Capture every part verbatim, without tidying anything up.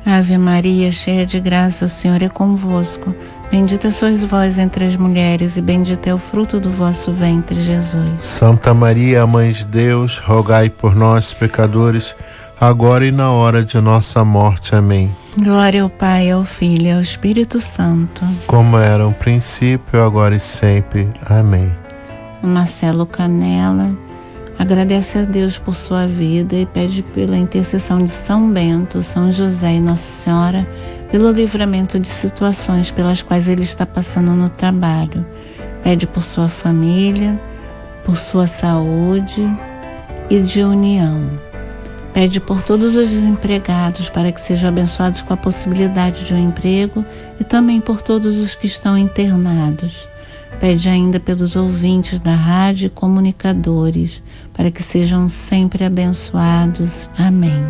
Ave Maria, cheia de graça, o Senhor é convosco. Bendita sois vós entre as mulheres, e bendito é o fruto do vosso ventre, Jesus. Santa Maria, Mãe de Deus, rogai por nós, pecadores, agora e na hora de nossa morte. Amém. Glória ao Pai, ao Filho e ao Espírito Santo. Como era no princípio, agora e sempre. Amém. O Marcelo Canela agradece a Deus por sua vida e pede pela intercessão de São Bento, São José e Nossa Senhora pelo livramento de situações pelas quais ele está passando no trabalho. Pede por sua família, por sua saúde e de união. Pede por todos os desempregados para que sejam abençoados com a possibilidade de um emprego e também por todos os que estão internados. Pede ainda pelos ouvintes da rádio e comunicadores, para que sejam sempre abençoados. Amém.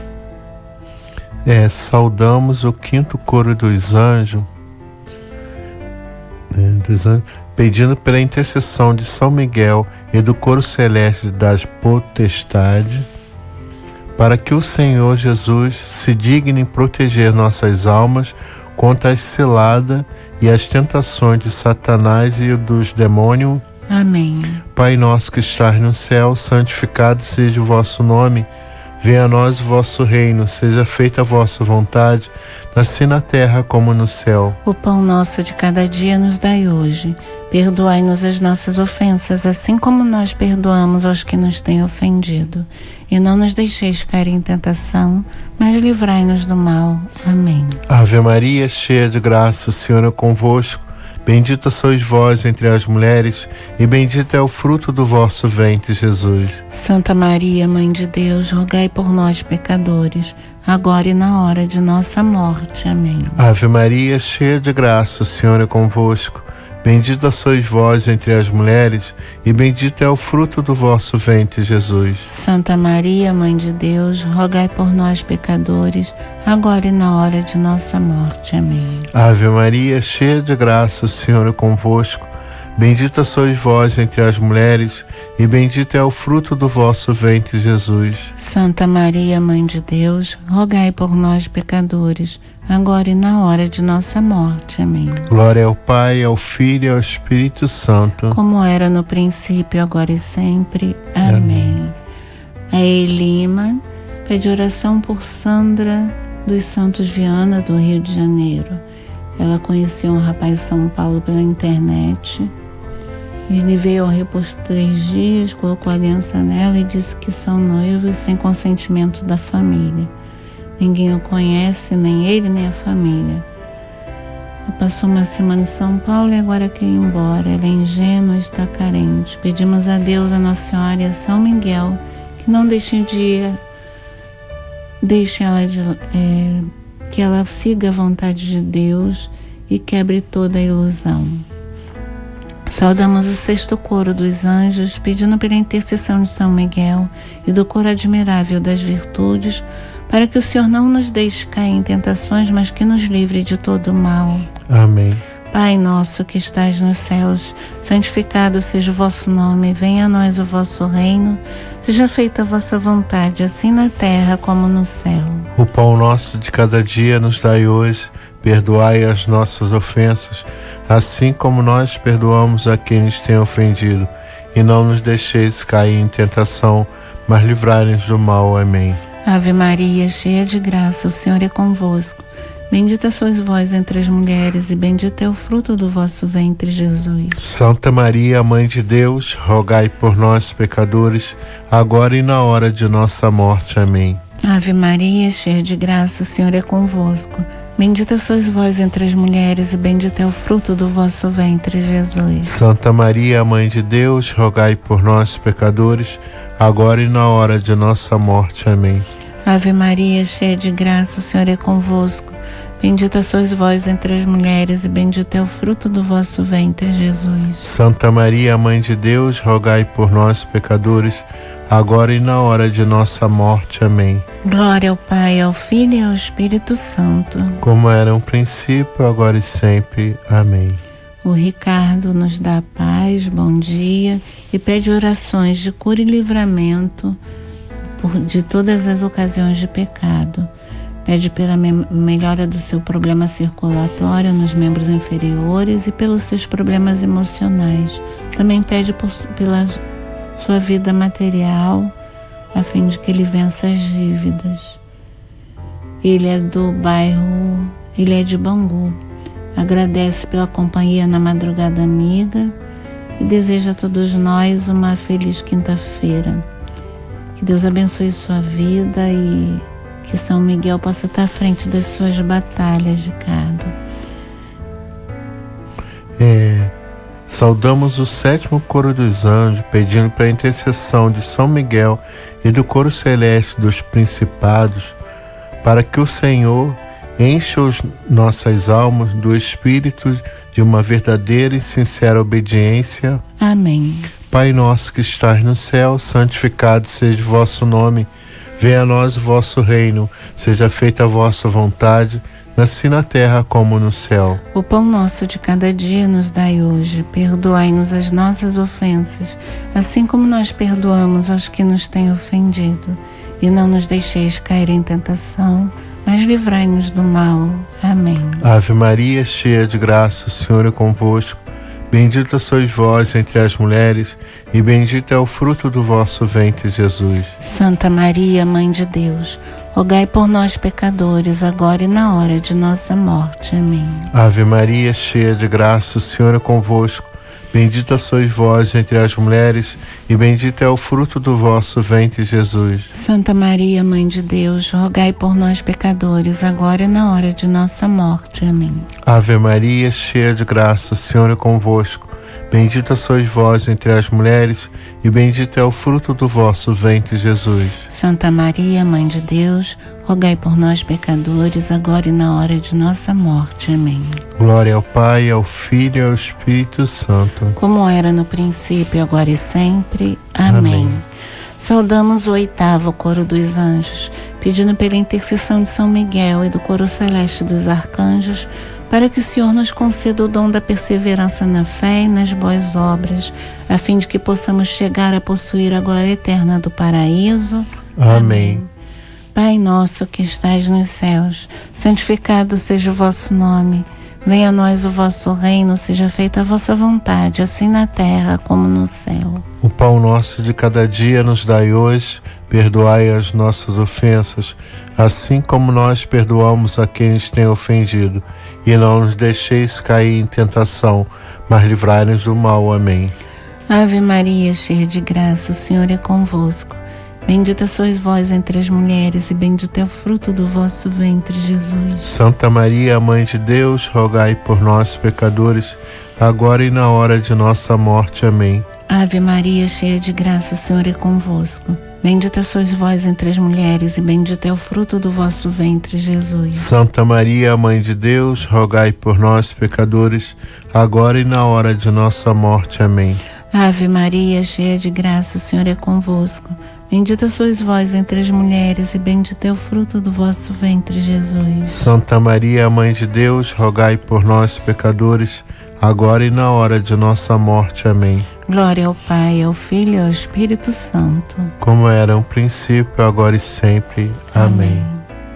É, saudamos o quinto coro dos anjos, né, dos anjos, pedindo pela intercessão de São Miguel e do coro celeste das potestades, para que o Senhor Jesus se digne proteger nossas almas contra as ciladas e as tentações de Satanás e dos demônios. Amém. Pai nosso que estás no céu, santificado seja o vosso nome. Venha a nós o vosso reino, seja feita a vossa vontade, assim na terra como no céu. O pão nosso de cada dia nos dai hoje. Perdoai-nos as nossas ofensas, assim como nós perdoamos aos que nos têm ofendido. E não nos deixeis cair em tentação, mas livrai-nos do mal. Amém. Ave Maria, cheia de graça, o Senhor é convosco. Bendita sois vós entre as mulheres, e bendito é o fruto do vosso ventre, Jesus. Santa Maria, Mãe de Deus, rogai por nós, pecadores, agora e na hora de nossa morte. Amém. Ave Maria, cheia de graça, o Senhor é convosco. Bendita sois vós entre as mulheres, e bendito é o fruto do vosso ventre, Jesus. Santa Maria, Mãe de Deus, rogai por nós, pecadores, agora e na hora de nossa morte. Amém. Ave Maria, cheia de graça, o Senhor é convosco. Bendita sois vós entre as mulheres, e bendito é o fruto do vosso ventre, Jesus. Santa Maria, Mãe de Deus, rogai por nós, pecadores, agora e na hora de nossa morte. Amém. Glória ao Pai, ao Filho e ao Espírito Santo. Como era no princípio, agora e sempre. Amém. Amém. A Elima pede oração por Sandra dos Santos Viana, do Rio de Janeiro. Ela conheceu um rapaz de São Paulo pela internet. Ele veio ao Rio por três dias, colocou a aliança nela e disse que são noivos sem consentimento da família. Ninguém o conhece, nem ele, nem a família. Ela passou uma semana em São Paulo e agora quer ir embora. Ela é ingênua e está carente. Pedimos a Deus, a Nossa Senhora e a São Miguel que não deixem de ir, deixe ela de, é, que ela siga a vontade de Deus e quebre toda a ilusão. Saudamos o sexto coro dos anjos, pedindo pela intercessão de São Miguel e do coro admirável das virtudes, para que o Senhor não nos deixe cair em tentações, mas que nos livre de todo o mal. Amém. Pai nosso que estais nos céus, santificado seja o vosso nome, venha a nós o vosso reino, seja feita a vossa vontade, assim na terra como no céu. O pão nosso de cada dia nos dai hoje, perdoai as nossas ofensas, assim como nós perdoamos a quem nos tem ofendido, e não nos deixeis cair em tentação, mas livrai-nos do mal. Amém. Ave Maria, cheia de graça, o Senhor é convosco. Bendita sois vós entre as mulheres, e bendito é o fruto do vosso ventre, Jesus. Santa Maria, Mãe de Deus, rogai por nós, pecadores, agora e na hora de nossa morte. Amém. Ave Maria, cheia de graça, o Senhor é convosco. Bendita sois vós entre as mulheres, e bendito é o fruto do vosso ventre, Jesus. Santa Maria, Mãe de Deus, rogai por nós, pecadores, agora e na hora de nossa morte. Amém. Ave Maria, cheia de graça, o Senhor é convosco. Bendita sois vós entre as mulheres, e bendito é o fruto do vosso ventre, Jesus. Santa Maria, Mãe de Deus, rogai por nós, pecadores, agora e na hora de nossa morte. Amém. Glória ao Pai, ao Filho e ao Espírito Santo. Como era no princípio, agora e sempre. Amém. O Ricardo nos dá paz, bom dia, e pede orações de cura e livramento por, de todas as ocasiões de pecado. Pede pela me- melhora do seu problema circulatório nos membros inferiores e pelos seus problemas emocionais. Também pede por, pela sua vida material, a fim de que ele vença as dívidas. Ele é do bairro, ele é de Bangu. Agradece pela companhia na madrugada amiga e deseja a todos nós uma feliz quinta-feira. Que Deus abençoe sua vida e que São Miguel possa estar à frente das suas batalhas, Ricardo. É, saudamos o sétimo coro dos anjos, pedindo para a intercessão de São Miguel e do coro celeste dos principados, para que o Senhor encha os, nossas almas do espírito de uma verdadeira e sincera obediência. Amém. Pai nosso que estás no céu, santificado seja o vosso nome. Venha a nós o vosso reino, seja feita a vossa vontade, assim na terra como no céu. O pão nosso de cada dia nos dai hoje. Perdoai-nos as nossas ofensas, assim como nós perdoamos aos que nos têm ofendido. E não nos deixeis cair em tentação, mas livrai-nos do mal. Amém. Ave Maria, cheia de graça, o Senhor é convosco. Bendita sois vós entre as mulheres, e bendito é o fruto do vosso ventre, Jesus. Santa Maria, Mãe de Deus, rogai por nós, pecadores, agora e na hora de nossa morte. Amém. Ave Maria, cheia de graça, o Senhor é convosco. Bendita sois vós entre as mulheres, e bendito é o fruto do vosso ventre, Jesus. Santa Maria, Mãe de Deus, rogai por nós, pecadores, agora e na hora de nossa morte. Amém. Ave Maria, cheia de graça, o Senhor é convosco. Bendita sois vós entre as mulheres, e bendito é o fruto do vosso ventre, Jesus. Santa Maria, Mãe de Deus, rogai por nós, pecadores, agora e na hora de nossa morte. Amém. Glória ao Pai, ao Filho e ao Espírito Santo. Como era no princípio, agora e sempre. Amém. Amém. Saudamos o oitavo coro dos anjos, pedindo pela intercessão de São Miguel e do coro celeste dos arcanjos, para que o Senhor nos conceda o dom da perseverança na fé e nas boas obras, a fim de que possamos chegar a possuir a glória eterna do paraíso. Amém. Amém. Pai nosso que estais nos céus, santificado seja o vosso nome. Venha a nós o vosso reino, seja feita a vossa vontade, assim na terra como no céu. O pão nosso de cada dia nos dai hoje, perdoai as nossas ofensas, assim como nós perdoamos a quem nos tem ofendido. E não nos deixeis cair em tentação, mas livrai-nos do mal. Amém. Ave Maria, cheia de graça, o Senhor é convosco. Bendita sois vós entre as mulheres, e bendito é o fruto do vosso ventre, Jesus. Santa Maria, Mãe de Deus, rogai por nós, pecadores, agora e na hora de nossa morte. Amém. Ave Maria, cheia de graça, o Senhor é convosco. Bendita sois vós entre as mulheres, e bendito é o fruto do vosso ventre, Jesus. Santa Maria, Mãe de Deus, rogai por nós, pecadores, agora e na hora de nossa morte. Amém. Ave Maria, cheia de graça, o Senhor é convosco. Bendita sois vós entre as mulheres, e bendito é o fruto do vosso ventre, Jesus. Santa Maria, Mãe de Deus, rogai por nós, pecadores, agora e na hora de nossa morte. Amém. Glória ao Pai, ao Filho e ao Espírito Santo. Como era no princípio, agora e sempre. Amém. Amém.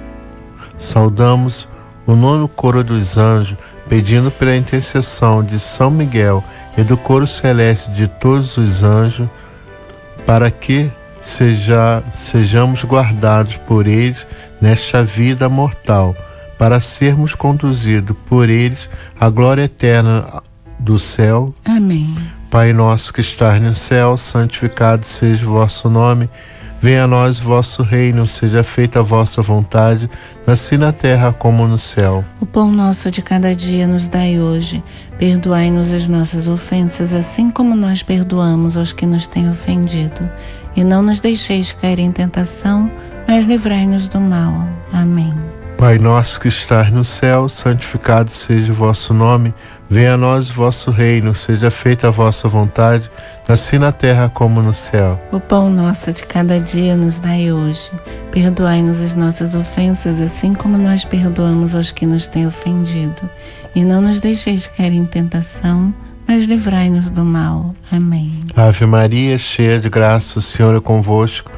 Saudamos o nono coro dos anjos, pedindo pela intercessão de São Miguel e do coro celeste de todos os anjos, para que seja, sejamos guardados por eles nesta vida mortal, para sermos conduzidos por eles à glória eterna do céu. Amém. Pai nosso que estás no céu, santificado seja o vosso nome. Venha a nós o vosso reino, seja feita a vossa vontade, assim na terra como no céu. O pão nosso de cada dia nos dai hoje. Perdoai-nos as nossas ofensas, assim como nós perdoamos aos que nos têm ofendido. E não nos deixeis cair em tentação, mas livrai-nos do mal. Amém. Pai nosso que estás no céu, santificado seja o vosso nome. Venha a nós o vosso reino, seja feita a vossa vontade, assim na terra como no céu. O pão nosso de cada dia nos dai hoje. Perdoai-nos as nossas ofensas, assim como nós perdoamos aos que nos têm ofendido. E não nos deixeis cair em tentação, mas livrai-nos do mal. Amém. Ave Maria, cheia de graça, o Senhor é convosco.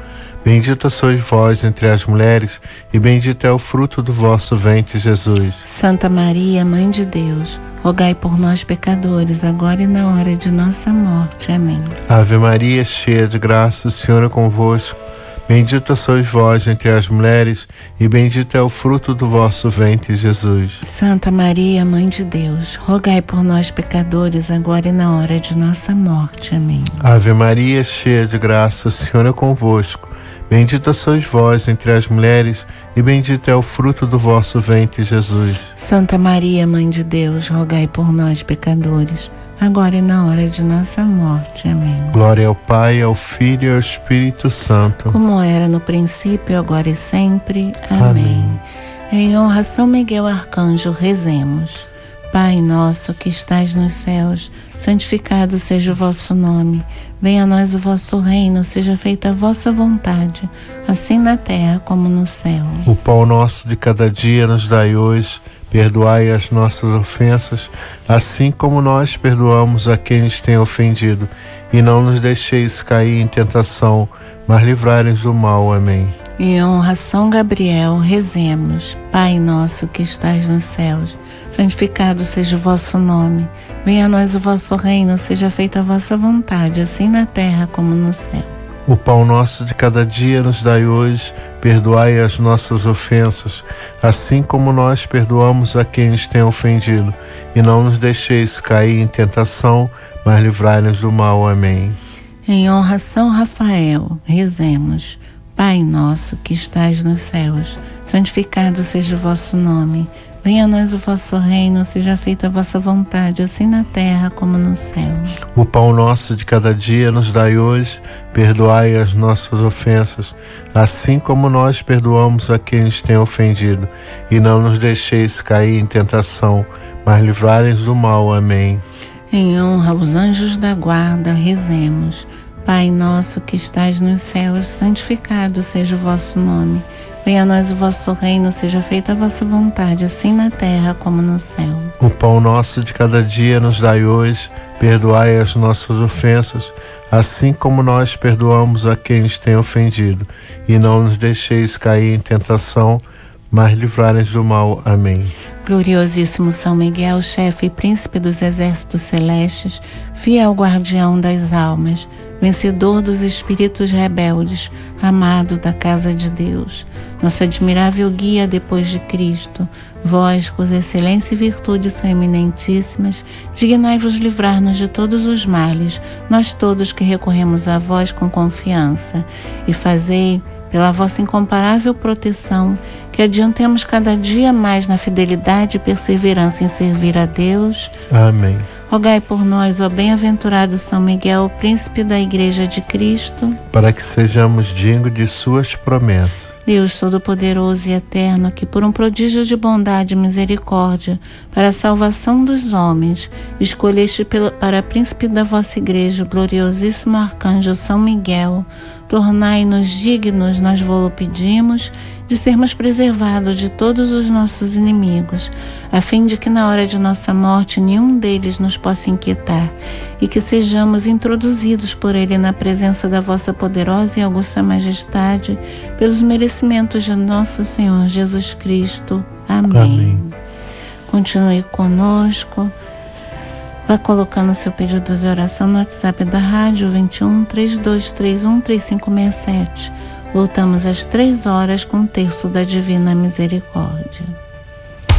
Bendita sois vós entre as mulheres, e bendito é o fruto do vosso ventre, Jesus. Santa Maria, Mãe de Deus, rogai por nós, pecadores, agora e na hora de nossa morte. Amém. Ave Maria, cheia de graça, o Senhor é convosco. Bendita sois vós entre as mulheres, e bendito é o fruto do vosso ventre, Jesus. Santa Maria, Mãe de Deus, rogai por nós, pecadores, agora e na hora de nossa morte. Amém. Ave Maria, cheia de graça, o Senhor é convosco. Bendita sois vós entre as mulheres, e bendito é o fruto do vosso ventre, Jesus. Santa Maria, Mãe de Deus, rogai por nós, pecadores, agora e na hora de nossa morte. Amém. Glória ao Pai, ao Filho e ao Espírito Santo. Como era no princípio, agora e sempre. Amém. Amém. Em honra a São Miguel Arcanjo, rezemos. Pai nosso que estais nos céus, santificado seja o vosso nome. Venha a nós o vosso reino, seja feita a vossa vontade, assim na terra como no céu. O pão nosso de cada dia nos dai hoje. Perdoai as nossas ofensas, assim como nós perdoamos a quem nos tem ofendido. E não nos deixeis cair em tentação, mas livrai-nos do mal. Amém. Em honra a São Gabriel, rezemos. Pai nosso que estais nos céus, santificado seja o vosso nome. Venha a nós o vosso reino, seja feita a vossa vontade, assim na terra como no céu. O pão nosso de cada dia nos dai hoje. Perdoai as nossas ofensas, assim como nós perdoamos a quem nos tem ofendido. E não nos deixeis cair em tentação, mas livrai-nos do mal. Amém. Em honra a São Rafael, rezemos. Pai nosso que estais nos céus, santificado seja o vosso nome. Venha a nós o vosso reino, seja feita a vossa vontade, assim na terra como no céu. O pão nosso de cada dia nos dai hoje. Perdoai as nossas ofensas, assim como nós perdoamos a quem nos tem ofendido. E não nos deixeis cair em tentação, mas livrai-nos do mal. Amém. Em honra aos anjos da guarda, rezemos. Pai nosso que estais nos céus, santificado seja o vosso nome. Venha a nós o vosso reino, seja feita a vossa vontade, assim na terra como no céu. O pão nosso de cada dia nos dai hoje. Perdoai as nossas ofensas, assim como nós perdoamos a quem nos tem ofendido. E não nos deixeis cair em tentação, mas livrai-nos do mal. Amém. Gloriosíssimo São Miguel, chefe e príncipe dos exércitos celestes, fiel guardião das almas, vencedor dos espíritos rebeldes, amado da casa de Deus, nosso admirável guia depois de Cristo, vós, cuja excelência e virtude são eminentíssimas, dignai-vos livrar-nos de todos os males, nós todos que recorremos a vós com confiança, e fazei, pela vossa incomparável proteção, que adiantemos cada dia mais na fidelidade e perseverança em servir a Deus. Amém. Rogai por nós, ó bem-aventurado São Miguel, príncipe da Igreja de Cristo, para que sejamos dignos de suas promessas. Deus Todo-Poderoso e Eterno, que por um prodígio de bondade e misericórdia, para a salvação dos homens, escolheste pelo, para príncipe da vossa Igreja, o gloriosíssimo arcanjo São Miguel, tornai-nos dignos, nós vô-lo pedimos, de sermos preservados de todos os nossos inimigos, a fim de que na hora de nossa morte nenhum deles nos possa inquietar, e que sejamos introduzidos por ele na presença da vossa poderosa e augusta majestade, pelos merecimentos de nosso Senhor Jesus Cristo. Amém. Amém. Continue conosco. Vá colocando seu pedido de oração no WhatsApp da rádio vinte e um, trinta e dois trinta e um, trinta e cinco sessenta e sete. Voltamos às três horas com o terço da Divina Misericórdia.